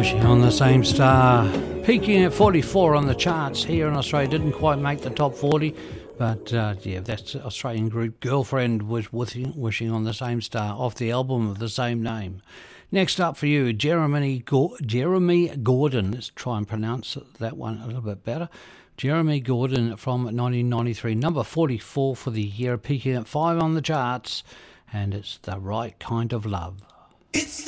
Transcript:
Wishing on the Same Star, peaking at 44 on the charts here in Australia. Didn't quite make the top 40, but yeah, that's Australian group Girlfriend was Wishing on the Same Star off the album of the same name. Next up for you, Jeremy Gordon. Let's try and pronounce that one a little bit better. Jeremy Gordon from 1993, number 44 for the year, peaking at 5 on the charts, and it's The Right Kind of Love. It's